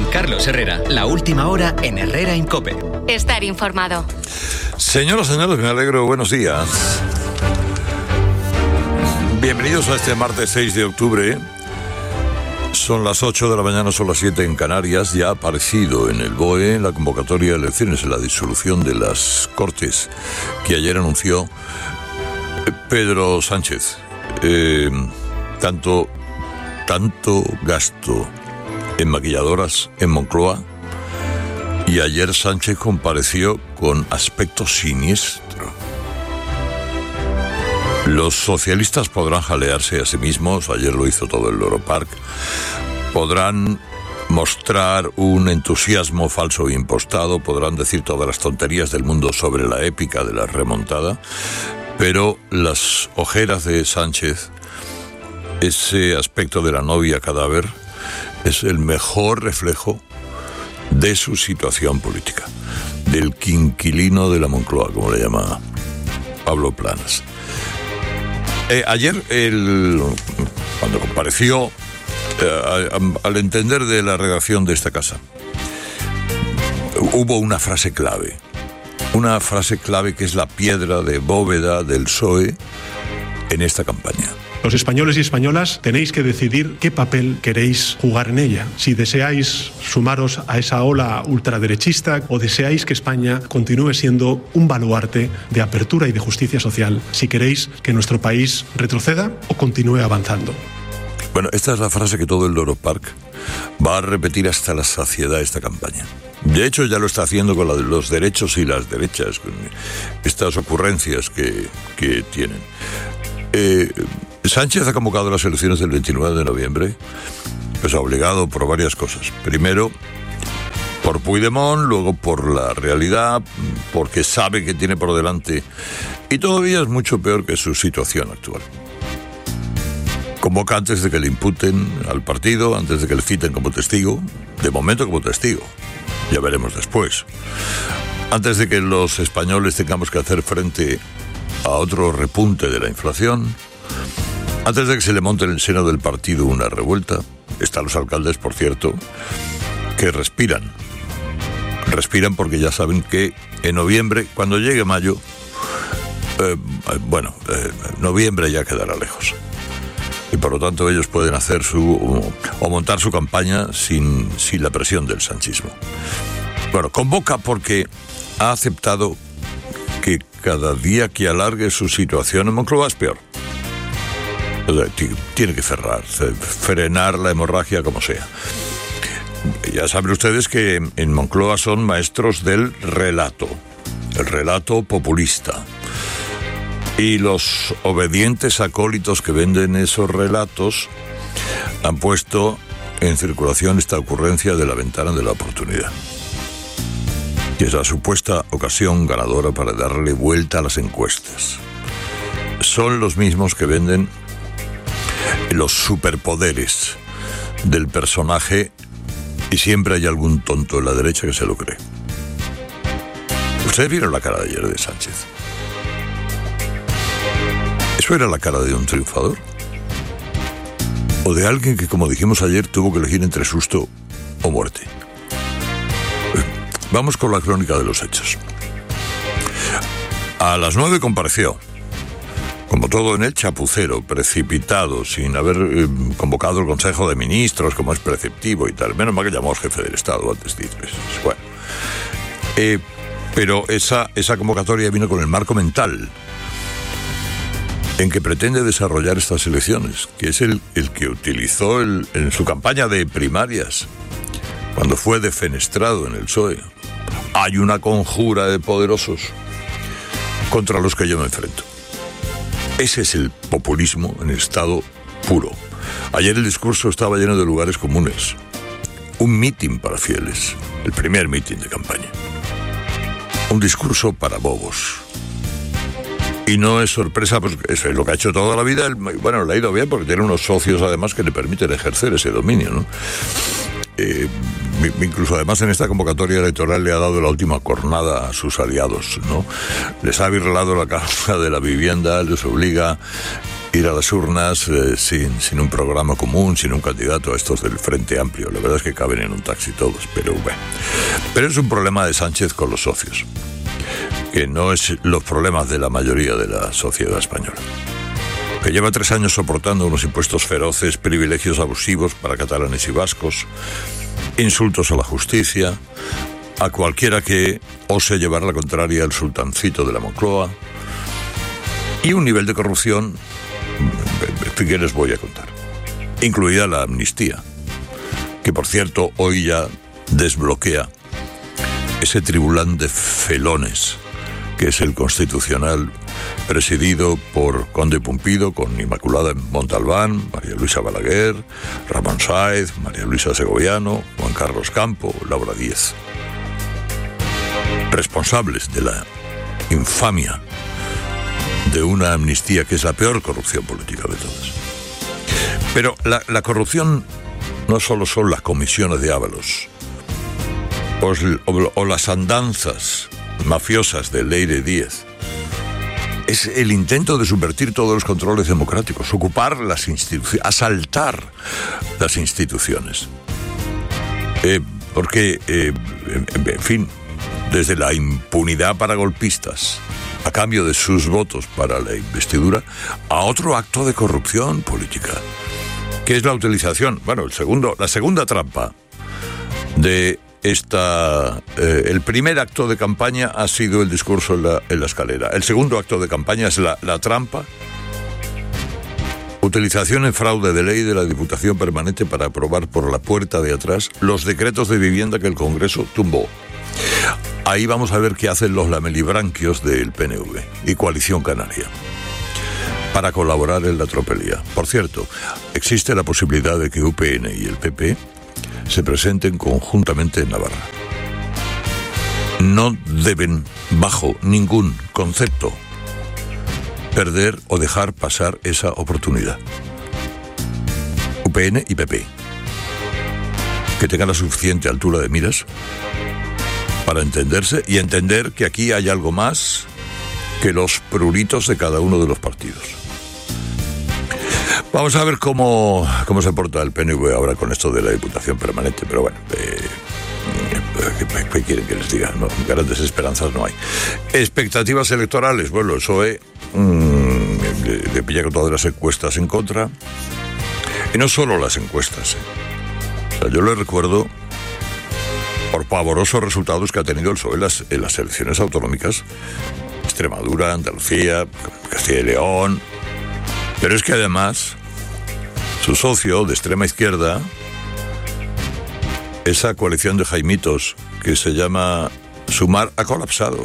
Con Carlos Herrera, la última hora en Herrera en COPE. Estar informado. Señoras, señores, me alegro. Buenos días. Bienvenidos a este martes 6 de octubre. Son las 8 de la mañana, son las 7 en Canarias. Ya ha aparecido en el BOE la convocatoria de elecciones, en la disolución de las Cortes que ayer anunció Pedro Sánchez. Tanto gasto en maquilladoras en Moncloa, y ayer Sánchez compareció con aspecto siniestro. Los socialistas podrán jalearse a sí mismos, ayer lo hizo todo el Loro Park, podrán mostrar un entusiasmo falso e impostado, podrán decir todas las tonterías del mundo sobre la épica de la remontada, pero las ojeras de Sánchez, ese aspecto de la novia cadáver, es el mejor reflejo de su situación política, del quinquilino de la Moncloa, como le llama Pablo Planas. Ayer, cuando compareció, al entender de la redacción de esta casa, hubo una frase clave que es la piedra de bóveda del PSOE en esta campaña. Los españoles y españolas tenéis que decidir qué papel queréis jugar en ella. Si deseáis sumaros a esa ola ultraderechista o deseáis que España continúe siendo un baluarte de apertura y de justicia social. Si queréis que nuestro país retroceda o continúe avanzando. Bueno, esta es la frase que todo el Loro Park va a repetir hasta la saciedad esta campaña. De hecho, ya lo está haciendo con los derechos y las derechas, con estas ocurrencias que tienen. Sánchez ha convocado las elecciones del 29 de noviembre, pues obligado por varias cosas. Primero, por Puigdemont, luego por la realidad, porque sabe que tiene por delante, y todavía es mucho peor que su situación actual. Convoca antes de que le imputen al partido, antes de que le citen como testigo, de momento como testigo, ya veremos después. Antes de que los españoles tengamos que hacer frente a otro repunte de la inflación, antes de que se le monte en el seno del partido una revuelta. Están los alcaldes, por cierto, que respiran porque ya saben que en noviembre, cuando llegue mayo, noviembre ya quedará lejos. Y por lo tanto ellos pueden hacer o montar su campaña sin la presión del sanchismo. Bueno, convoca porque ha aceptado que cada día que alargue su situación en Moncloa es peor. Tiene que frenar la hemorragia como sea. Ya saben ustedes que en Moncloa son maestros del relato, el relato populista. Y los obedientes acólitos que venden esos relatos han puesto en circulación esta ocurrencia de la ventana de la oportunidad, que es la supuesta ocasión ganadora para darle vuelta a las encuestas. Son los mismos que venden los superpoderes del personaje, y siempre hay algún tonto en la derecha que se lo cree. ¿Ustedes vieron la cara de ayer de Sánchez? ¿Eso era la cara de un triunfador? ¿O de alguien que, como dijimos ayer, tuvo que elegir entre susto o muerte? Vamos con la crónica de los hechos. A las 9 compareció, como todo en el chapucero, precipitado, sin haber convocado el Consejo de Ministros, como es preceptivo y tal. Menos mal que llamó al jefe del Estado antes de irse. Bueno. Pero esa convocatoria vino con el marco mental en que pretende desarrollar estas elecciones, que es el que utilizó en su campaña de primarias, cuando fue defenestrado en el PSOE. Hay una conjura de poderosos contra los que yo me enfrento. Ese es el populismo en estado puro. Ayer el discurso estaba lleno de lugares comunes. Un mitin para fieles, el primer mitin de campaña. Un discurso para bobos. Y no es sorpresa, pues eso es lo que ha hecho toda la vida. Bueno, le ha ido bien porque tiene unos socios además que le permiten ejercer ese dominio, ¿no? Incluso además en esta convocatoria electoral le ha dado la última cornada a sus aliados, ¿no? Les ha virlado la causa de la vivienda, les obliga ir a las urnas sin un programa común, sin un candidato a estos del Frente Amplio. La verdad es que caben en un taxi todos, pero bueno. Pero es un problema de Sánchez con los socios, que no es los problemas de la mayoría de la sociedad española, que lleva 3 años soportando unos impuestos feroces, privilegios abusivos para catalanes y vascos, insultos a la justicia, a cualquiera que ose llevar la contraria al sultancito de la Moncloa, y un nivel de corrupción que les voy a contar, incluida la amnistía, que por cierto hoy ya desbloquea ese tribunal de felones que es el Constitucional, presidido por Conde Pumpido, con Inmaculada Montalbán, María Luisa Balaguer, Ramón Sáez, María Luisa Segoviano, Juan Carlos Campo, Laura Díez, responsables de la infamia de una amnistía que es la peor corrupción política de todas. Pero la corrupción no solo son las comisiones de Ábalos o las andanzas mafiosas de Leire Díez. Es el intento de subvertir todos los controles democráticos, ocupar las instituciones, asaltar las instituciones. Porque, en fin, desde la impunidad para golpistas, a cambio de sus votos para la investidura, a otro acto de corrupción política, que es la utilización, la segunda trampa de el primer acto de campaña ha sido el discurso en la escalera. El segundo acto de campaña es la trampa, utilización en fraude de ley de la Diputación Permanente para aprobar por la puerta de atrás los decretos de vivienda que el Congreso tumbó. Ahí vamos a ver qué hacen los lamelibranquios del PNV y Coalición Canaria para colaborar en la tropelía. Por cierto, existe la posibilidad de que UPN y el PP se presenten conjuntamente en Navarra. No deben, bajo ningún concepto, perder o dejar pasar esa oportunidad. UPN y PP, que tengan la suficiente altura de miras para entenderse y entender que aquí hay algo más que los pruritos de cada uno de los partidos. Vamos a ver cómo se porta el PNV ahora con esto de la Diputación Permanente, pero bueno, ¿qué quieren que les diga? No, grandes esperanzas no hay. Expectativas electorales, bueno, el PSOE le pilla con todas las encuestas en contra, y no solo las encuestas. O sea, yo le recuerdo por pavorosos resultados que ha tenido el PSOE en las elecciones autonómicas, Extremadura, Andalucía, Castilla y León. Pero es que además su socio de extrema izquierda, esa coalición de jaimitos que se llama Sumar, ha colapsado.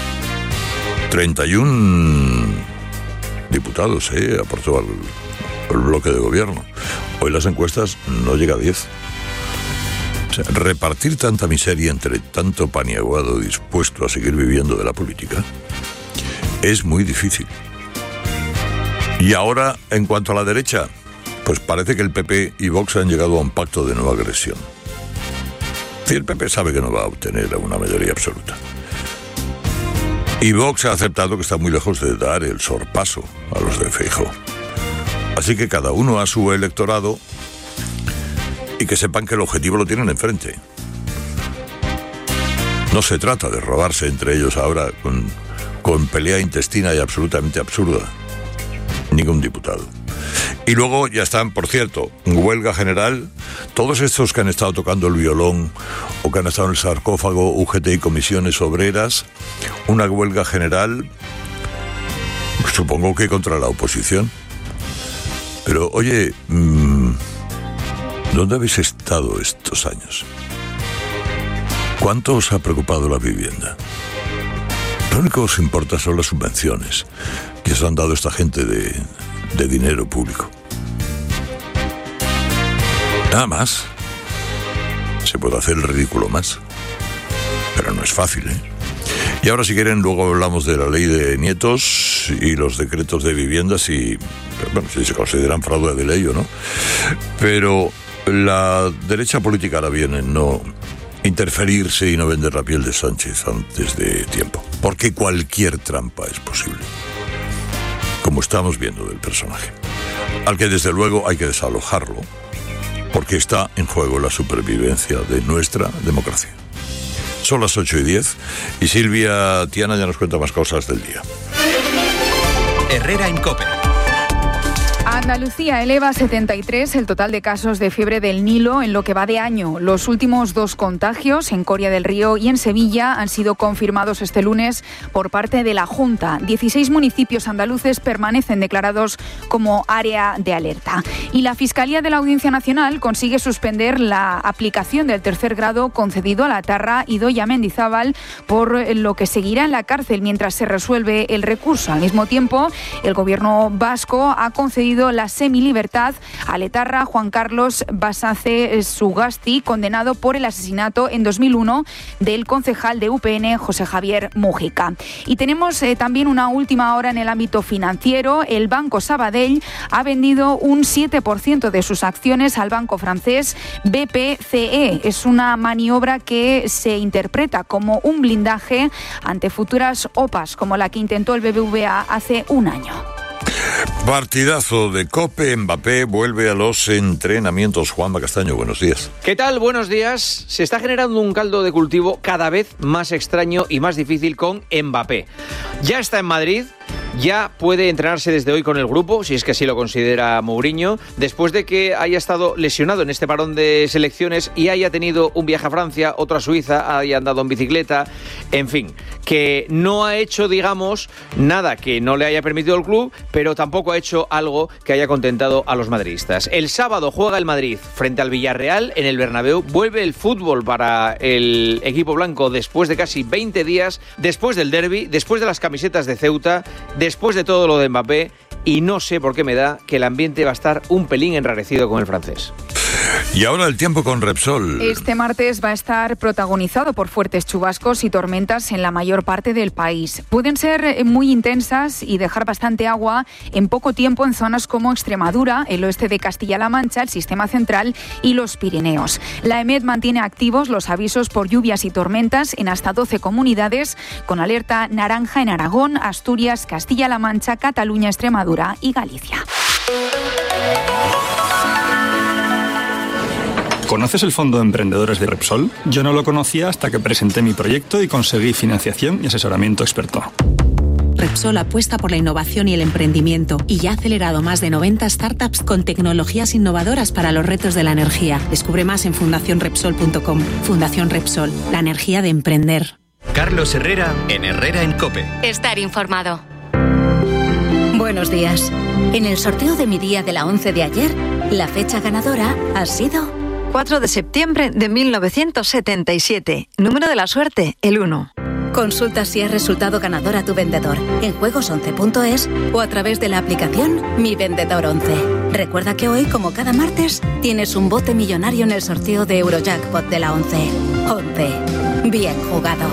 31 diputados aportó al bloque de gobierno. Hoy las encuestas no llega a 10. O sea, repartir tanta miseria entre tanto paniaguado dispuesto a seguir viviendo de la política es muy difícil. Y ahora, en cuanto a la derecha, pues parece que el PP y Vox han llegado a un pacto de no agresión. Y el PP sabe que no va a obtener una mayoría absoluta. Y Vox ha aceptado que está muy lejos de dar el sorpaso a los de Feijóo. Así que cada uno a su electorado y que sepan que el objetivo lo tienen enfrente. No se trata de robarse entre ellos ahora con pelea intestina y absolutamente absurda ningún diputado. Y luego ya están, por cierto, en huelga general, todos estos que han estado tocando el violón o que han estado en el sarcófago, UGT y comisiones obreras, una huelga general, supongo que contra la oposición. Pero, oye, ¿dónde habéis estado estos años? ¿Cuánto os ha preocupado la vivienda? Lo único que os importa son las subvenciones que os han dado esta gente de dinero público. Nada más. Se puede hacer el ridículo más, pero no es fácil, ¿eh? Y ahora, si quieren, luego hablamos de la ley de nietos y los decretos de vivienda, si se consideran fraude de ley o no. Pero la derecha política ahora viene no interferirse y no vender la piel de Sánchez antes de tiempo, porque cualquier trampa es posible. Como como estamos viendo del personaje, al que desde luego hay que desalojarlo, porque está en juego la supervivencia de nuestra democracia. Son las 8:10 y Silvia Tiana ya nos cuenta más cosas del día. Herrera en COPE. Andalucía eleva a 73 el total de casos de fiebre del Nilo en lo que va de año. Los últimos 2 contagios, en Coria del Río y en Sevilla, han sido confirmados este lunes por parte de la Junta. 16 municipios andaluces permanecen declarados como área de alerta. Y la Fiscalía de la Audiencia Nacional consigue suspender la aplicación del tercer grado concedido a Latarra Idoia Mendizábal, por lo que seguirá en la cárcel mientras se resuelve el recurso. Al mismo tiempo, el gobierno vasco ha concedido la semilibertad a Letarra Juan Carlos Basace Sugasti, condenado por el asesinato en 2001 del concejal de UPN José Javier Mújica. Y tenemos también una última hora en el ámbito financiero. El Banco Sabadell ha vendido un 7% de sus acciones al banco francés BPCE. Es una maniobra que se interpreta como un blindaje ante futuras OPAs como la que intentó el BBVA hace un año. Partidazo de COPE. Mbappé vuelve a los entrenamientos. Juanma Castaño, buenos días. ¿Qué tal? Buenos días. Se está generando un caldo de cultivo cada vez más extraño y más difícil con Mbappé. Ya está en Madrid. Ya puede entrenarse desde hoy con el grupo, si es que así lo considera Mourinho, después de que haya estado lesionado en este parón de selecciones y haya tenido un viaje a Francia, otro a Suiza, haya andado en bicicleta, en fin, que no ha hecho, digamos, nada que no le haya permitido el club, pero tampoco ha hecho algo que haya contentado a los madridistas. El sábado juega el Madrid frente al Villarreal en el Bernabéu, vuelve el fútbol para el equipo blanco después de casi 20 días, después del derbi, después de las camisetas de Ceuta, después de todo lo de Mbappé, y no sé por qué me da que el ambiente va a estar un pelín enrarecido con el francés. Y ahora el tiempo con Repsol. Este martes va a estar protagonizado por fuertes chubascos y tormentas en la mayor parte del país. Pueden ser muy intensas y dejar bastante agua en poco tiempo en zonas como Extremadura, el oeste de Castilla-La Mancha, el Sistema Central y los Pirineos. La EMET mantiene activos los avisos por lluvias y tormentas en hasta 12 comunidades, con alerta naranja en Aragón, Asturias, Castilla-La Mancha, Cataluña, Extremadura y Galicia. ¿Conoces el Fondo de Emprendedores de Repsol? Yo no lo conocía hasta que presenté mi proyecto y conseguí financiación y asesoramiento experto. Repsol apuesta por la innovación y el emprendimiento y ya ha acelerado más de 90 startups con tecnologías innovadoras para los retos de la energía. Descubre más en fundacionrepsol.com. Fundación Repsol, la energía de emprender. Carlos Herrera en Herrera en COPE. Estar informado. Buenos días. En el sorteo de mi día de la 11 de ayer, la fecha ganadora ha sido 4 de septiembre de 1977. Número de la suerte, el 1. Consulta si has resultado ganador a tu vendedor en juegos11.es o a través de la aplicación Mi Vendedor 11. Recuerda que hoy, como cada martes, tienes un bote millonario en el sorteo de Eurojackpot de la 11. 11. Bien jugado.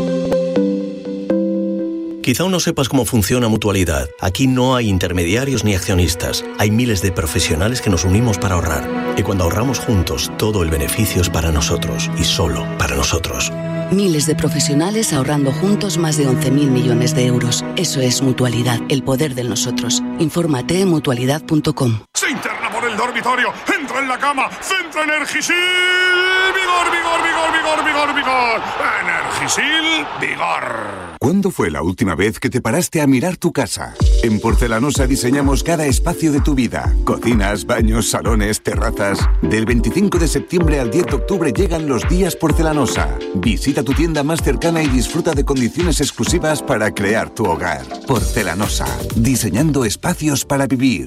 Quizá aún no sepas cómo funciona Mutualidad. Aquí no hay intermediarios ni accionistas. Hay miles de profesionales que nos unimos para ahorrar. Y cuando ahorramos juntos, todo el beneficio es para nosotros y solo para nosotros. Miles de profesionales ahorrando juntos más de 11.000 millones de euros. Eso es Mutualidad, el poder de nosotros. Infórmate en mutualidad.com. Se interna por el dormitorio, entra en la cama, centra Energisil. Vigor, vigor, vigor, vigor, vigor, vigor. Energisil, vigor. ¿Cuándo fue la última vez que te paraste a mirar tu casa? En Porcelanosa diseñamos cada espacio de tu vida. Cocinas, baños, salones, terrazas. Del 25 de septiembre al 10 de octubre llegan los días Porcelanosa. Visita tu tienda más cercana y disfruta de condiciones exclusivas para crear tu hogar. Porcelanosa, diseñando espacios para vivir.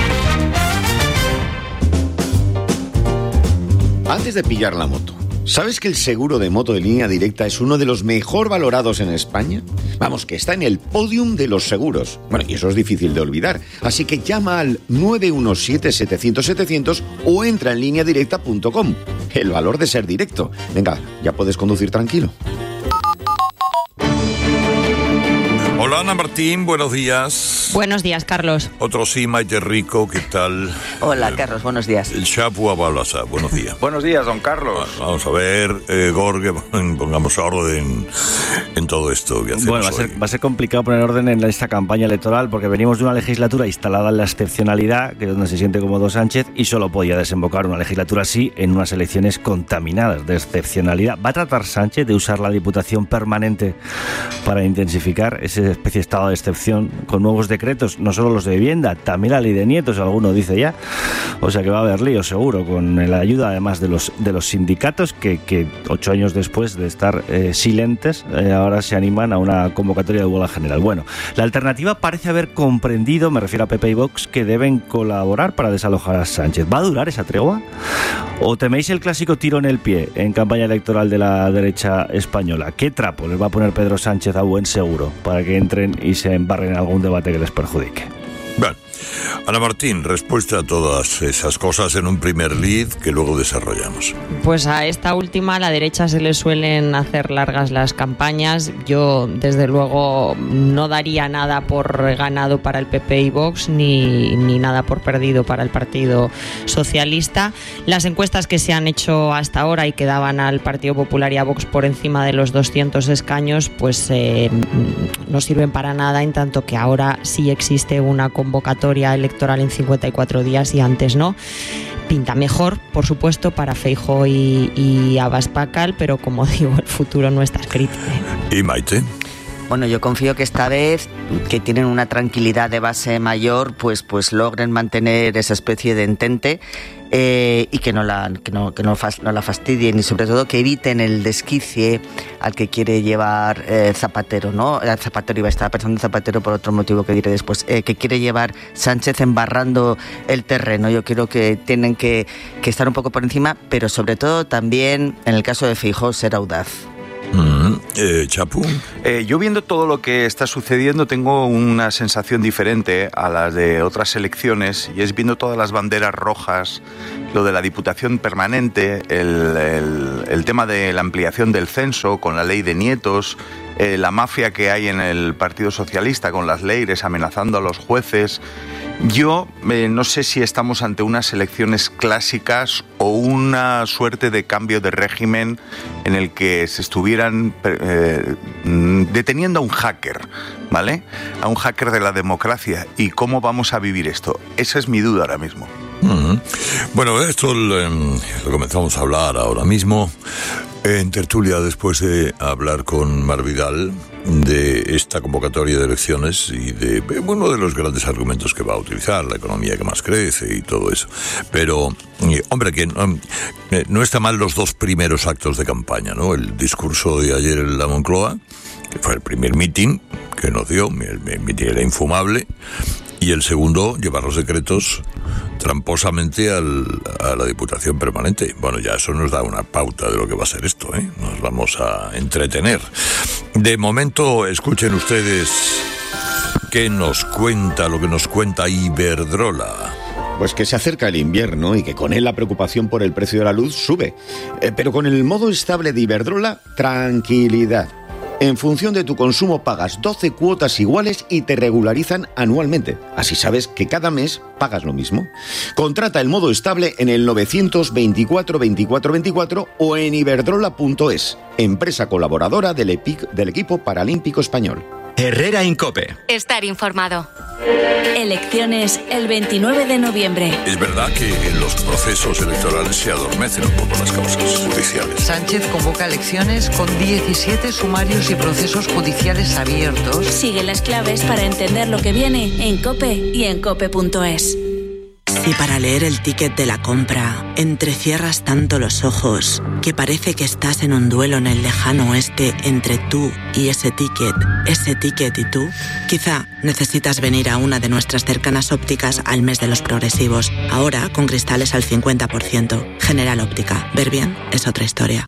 Antes de pillar la moto, ¿sabes que el seguro de moto de línea directa es uno de los mejor valorados en España? Vamos, que está en el podium de los seguros. Bueno, y eso es difícil de olvidar. Así que llama al 917-700-700 o entra en lineadirecta.com. El valor de ser directo. Venga, ya puedes conducir tranquilo. Hola Ana Martín, buenos días. Buenos días, Carlos. Otro sí, Maite Rico, ¿qué tal? Hola, Carlos, buenos días. El Chapu Abalasa, buenos días. Buenos días, don Carlos. Vamos a ver, Gorge, pongamos orden en todo esto que hacemos. Bueno, va a ser complicado poner orden en esta campaña electoral porque venimos de una legislatura instalada en la excepcionalidad, que es donde se siente cómodo Sánchez, y solo podía desembocar una legislatura así en unas elecciones contaminadas de excepcionalidad. ¿Va a tratar Sánchez de usar la Diputación permanente para intensificar esa especie de estado de excepción con nuevos decretos, no solo los de vivienda, también la ley de nietos, alguno dice ya? O sea que va a haber lío seguro, con la ayuda además de los sindicatos que 8 años después de estar silentes, ahora se animan a una convocatoria de huelga general. Bueno, la alternativa parece haber comprendido, me refiero a PP y Vox, que deben colaborar para desalojar a Sánchez. ¿Va a durar esa tregua? ¿O teméis el clásico tiro en el pie en campaña electoral de la derecha española? ¿Qué trapo les va a poner Pedro Sánchez a buen seguro para que entren y se embarren en algún debate que les perjudique? Bueno, Ana Martín, respuesta a todas esas cosas en un primer lead que luego desarrollamos. Pues a esta última, a la derecha se le suelen hacer largas las campañas. Yo, desde luego, no daría nada por ganado para el PP y Vox, ni nada por perdido para el Partido Socialista. Las encuestas que se han hecho hasta ahora y que daban al Partido Popular y a Vox por encima de los 200 escaños, pues no sirven para nada, en tanto que ahora sí existe una convocatoria electoral en 54 días y antes no. Pinta mejor, por supuesto, para Feijóo y Abascal, pero como digo, el futuro no está escrito. ¿Y Maite? Bueno, yo confío que esta vez, que tienen una tranquilidad de base mayor, pues logren mantener esa especie de entente y que no la fastidien, y sobre todo que eviten el desquicie al que quiere llevar Zapatero, ¿no? Zapatero estaba pensando en Zapatero por otro motivo que diré después, que quiere llevar Sánchez embarrando el terreno. Yo creo que tienen que estar un poco por encima, pero sobre todo también, en el caso de Feijóo, ser audaz. Chapu. Yo, viendo todo lo que está sucediendo, tengo una sensación diferente a las de otras elecciones, y es viendo todas las banderas rojas, lo de la Diputación permanente, el tema de la ampliación del censo con la ley de nietos, la mafia que hay en el Partido Socialista con las leyes amenazando a los jueces. Yo no sé si estamos ante unas elecciones clásicas o una suerte de cambio de régimen en el que se estuvieran deteniendo a un hacker, ¿vale? A un hacker de la democracia. ¿Y cómo vamos a vivir esto? Esa es mi duda ahora mismo. Bueno, esto lo comenzamos a hablar ahora mismo en tertulia, después de hablar con Mar Vidal de esta convocatoria de elecciones y de uno de los grandes argumentos que va a utilizar, la economía que más crece y todo eso. Pero, hombre, que no está mal los dos primeros actos de campaña, ¿no? El discurso de ayer en la Moncloa, que fue el primer mitin que nos dio, el mitin era infumable, y el segundo, llevar los decretos tramposamente a la Diputación permanente. Bueno, ya eso nos da una pauta de lo que va a ser esto, ¿eh? Nos vamos a entretener. De momento, escuchen ustedes qué nos cuenta, lo que nos cuenta Iberdrola. Pues que se acerca el invierno y que con él la preocupación por el precio de la luz sube. Pero con el modo estable de Iberdrola, tranquilidad. En función de tu consumo pagas 12 cuotas iguales y te regularizan anualmente. Así sabes que cada mes pagas lo mismo. Contrata el modo estable en el 924 24 24 o en iberdrola.es, empresa colaboradora del equipo paralímpico español. Herrera en COPE. Estar informado. Elecciones el 29 de noviembre. Es verdad que en los procesos electorales se adormecen un poco las causas judiciales. Sánchez convoca elecciones con 17 sumarios y procesos judiciales abiertos. Sigue las claves para entender lo que viene en COPE y en cope.es. Si para leer el ticket de la compra entrecierras tanto los ojos que parece que estás en un duelo en el lejano oeste entre tú y ese ticket y tú, quizá necesitas venir a una de nuestras cercanas ópticas al mes de los progresivos, ahora con cristales al 50%. General Óptica. Ver bien es otra historia.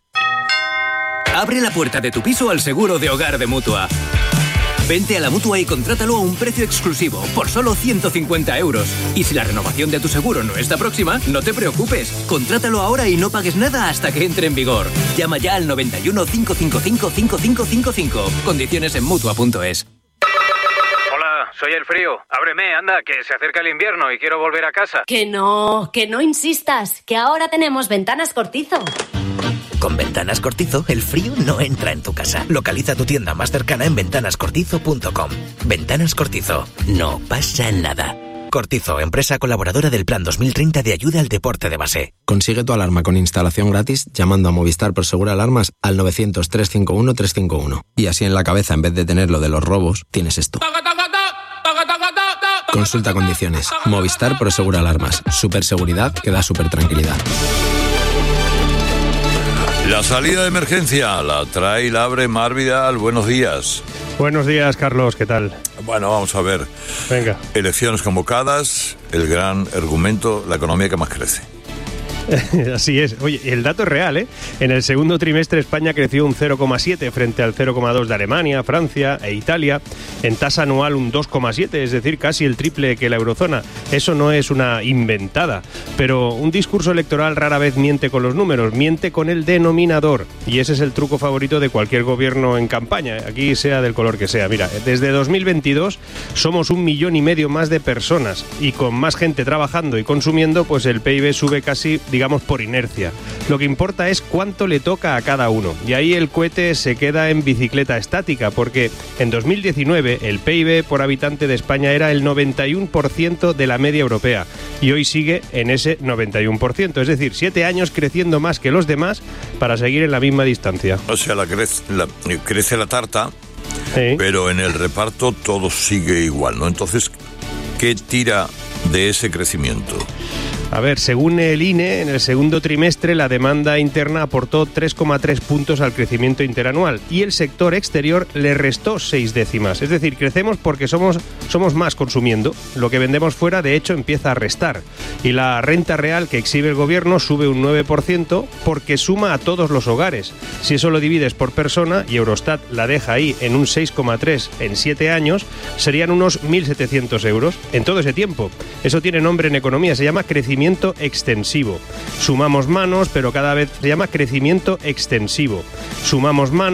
Abre la puerta de tu piso al seguro de hogar de Mutua. Vente a la Mutua y contrátalo a un precio exclusivo, por solo 150 euros. Y si la renovación de tu seguro no está próxima, no te preocupes. Contrátalo ahora y no pagues nada hasta que entre en vigor. Llama ya al 91 555 5555. Condiciones en Mutua.es. soy el frío. Ábreme, anda, que se acerca el invierno y quiero volver a casa. Que no insistas, que ahora tenemos Ventanas Cortizo. Con Ventanas Cortizo, el frío no entra en tu casa. Localiza tu tienda más cercana en ventanascortizo.com. Ventanas Cortizo, no pasa nada. Cortizo, empresa colaboradora del Plan 2030 de ayuda al deporte de base. Consigue tu alarma con instalación gratis llamando a Movistar Prosegur Alarmas al 900-351-351. Y así en la cabeza, en vez de tener lo de los robos, tienes esto. Consulta condiciones. Movistar Prosegur Alarmas. Superseguridad que da super tranquilidad. La salida de emergencia la trae y la abre Mar Vidal. Buenos días. Buenos días, Carlos, ¿qué tal? Bueno, vamos a ver. Venga. Elecciones convocadas, el gran argumento, la economía que más crece. Así es. Oye, el dato es real, ¿eh? En el segundo trimestre España creció un 0,7 frente al 0,2 de Alemania, Francia e Italia. En tasa anual un 2,7, es decir, casi el triple que la eurozona. Eso no es una inventada. Pero un discurso electoral rara vez miente con los números, miente con el denominador. Y ese es el truco favorito de cualquier gobierno en campaña, aquí sea del color que sea. Mira, desde 2022 somos 1,5 millones más de personas. Y con más gente trabajando y consumiendo, pues el PIB sube casi, digamos, por inercia. Lo que importa es cuánto le toca a cada uno. Y ahí el cohete se queda en bicicleta estática, porque en 2019 el PIB por habitante de España era el 91% de la media europea. Y hoy sigue en ese 91%. Es decir, 7 años creciendo más que los demás para seguir en la misma distancia. O sea, crece la tarta, sí, pero en el reparto todo sigue igual, ¿no? Entonces, ¿qué tira de ese crecimiento? A ver, según el INE, en el segundo trimestre la demanda interna aportó 3,3 puntos al crecimiento interanual y el sector exterior le restó 6 décimas. Es decir, crecemos porque somos más consumiendo. Lo que vendemos fuera, de hecho, empieza a restar. Y la renta real que exhibe el gobierno sube un 9% porque suma a todos los hogares. Si eso lo divides por persona, y Eurostat la deja ahí en un 6,3 en 7 años, serían unos 1.700 euros en todo ese tiempo. Eso tiene nombre en economía, se llama crecimiento extensivo. Sumamos manos, pero cada vez se llama crecimiento extensivo. Sumamos manos